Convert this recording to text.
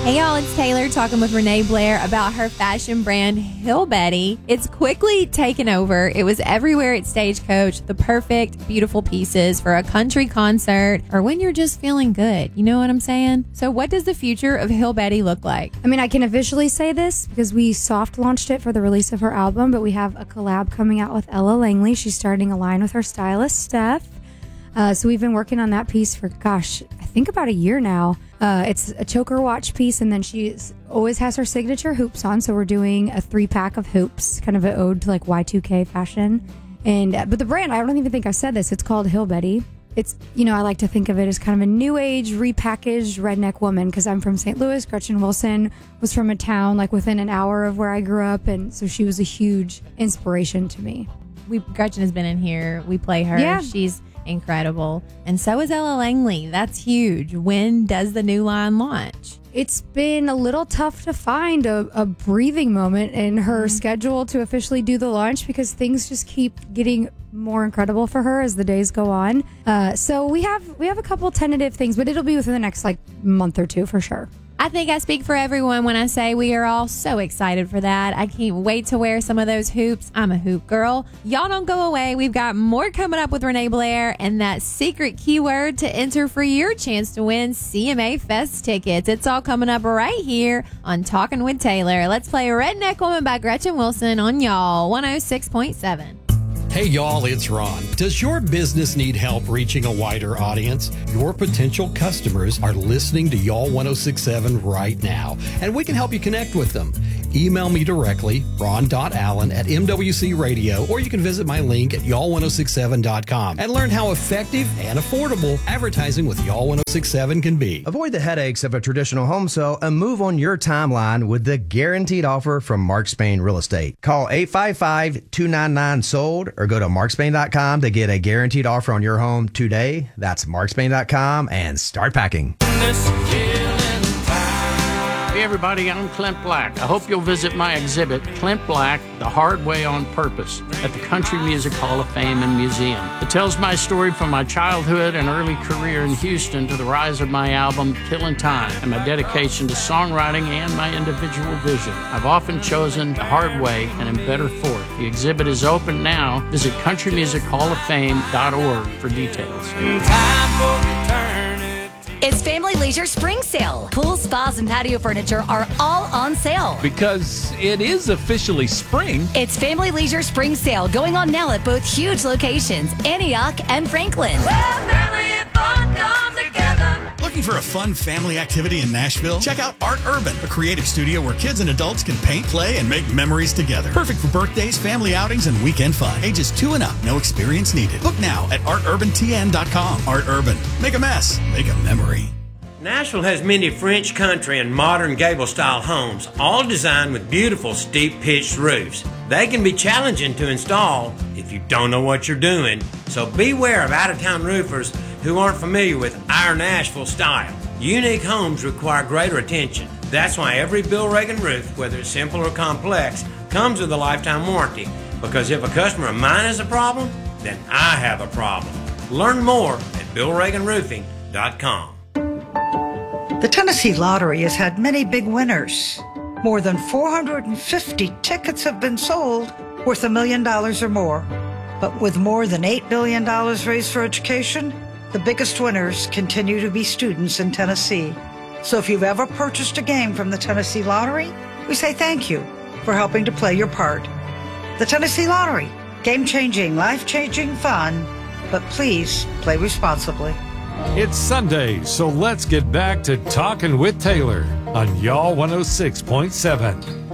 Hey y'all, it's Taylor talking with Renee Blair about her fashion brand Hill Betty. It's quickly taken over. It was everywhere at Stagecoach. The perfect, beautiful pieces for a country concert or when you're just feeling good. You know what I'm saying? So what does the future of Hill Betty look like? I mean, I can officially say this because we soft launched it for the release of her album, but we have a collab coming out with Ella Langley. She's starting a line with her stylist, Steph. So we've been working on that piece for, I think about a year now. It's a choker watch piece, and then she always has her signature hoops on. So we're doing a 3-pack of hoops, kind of an ode to like Y2K fashion. And but the brand, I don't even think I said this. It's called Hill Betty. It's, I like to think of it as kind of a new age, repackaged redneck woman because I'm from St. Louis. Gretchen Wilson was from a town like within an hour of where I grew up, and so she was a huge inspiration to me. Gretchen has been in here. We play her. Yeah. She's incredible. And so is Ella Langley. That's huge. When does the new line launch? It's been a little tough to find a breathing moment in her schedule to officially do the launch because things just keep getting more incredible for her as the days go on. So we have a couple tentative things, but it'll be within the next month or two for sure. I think I speak for everyone when I say we are all so excited for that. I can't wait to wear some of those hoops. I'm a hoop girl. Y'all don't go away. We've got more coming up with Renee Blair and that secret keyword to enter for your chance to win CMA Fest tickets. It's all coming up right here on Talking with Taylor. Let's play Redneck Woman by Gretchen Wilson on y'all 106.7. Hey y'all, it's Ron. Does your business need help reaching a wider audience? Your potential customers are listening to Y'all 1067 right now, and we can help you connect with them. Email me directly, ron.allen@MWC Radio, or you can visit my link at y'all1067.com and learn how effective and affordable advertising with Y'all 1067 can be. Avoid the headaches of a traditional home sale and move on your timeline with the guaranteed offer from Mark Spain Real Estate. Call 855-299-SOLD or go to markspain.com to get a guaranteed offer on your home today. That's markspain.com and start packing. Hey everybody, I'm Clint Black. I hope you'll visit my exhibit, Clint Black, The Hard Way on Purpose, at the Country Music Hall of Fame and Museum. It tells my story from my childhood and early career in Houston to the rise of my album, Killin' Time, and my dedication to songwriting and my individual vision. I've often chosen the hard way and am better for it. The exhibit is open now. Visit countrymusichallaffame.org for details. It's Family Leisure Spring Sale. Pool, spas, and patio furniture are all on sale. Because it is officially spring. It's Family Leisure Spring Sale going on now at both huge locations, Antioch and Franklin. Where family and fun come together. Looking for a fun family activity in Nashville? Check out Art Urban, a creative studio where kids and adults can paint, play, and make memories together. Perfect for birthdays, family outings, and weekend fun. Ages 2 and up, no experience needed. Book now at arturbantn.com. Art Urban. Make a mess. Make a memory. Nashville has many French country and modern gable-style homes, all designed with beautiful steep pitched roofs. They can be challenging to install if you don't know what you're doing, so beware of out-of-town roofers who aren't familiar with our Nashville style. Unique homes require greater attention. That's why every Bill Reagan roof, whether it's simple or complex, comes with a lifetime warranty, because if a customer of mine has a problem, then I have a problem. Learn more at BillReaganRoofing.com. The Tennessee Lottery has had many big winners. More than 450 tickets have been sold worth $1 million or more. But with more than $8 billion raised for education, the biggest winners continue to be students in Tennessee. So if you've ever purchased a game from the Tennessee Lottery, we say thank you for helping to play your part. The Tennessee Lottery, game-changing, life-changing fun, but please play responsibly. It's Sunday, so let's get back to Talking with Taylor on Y'all 106.7.